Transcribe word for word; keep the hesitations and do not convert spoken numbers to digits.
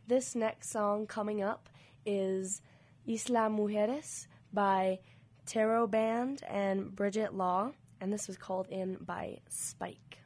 This next song coming up is Isla Mujeres by Tarot Band and Bridget Law, and this was called in by Spike.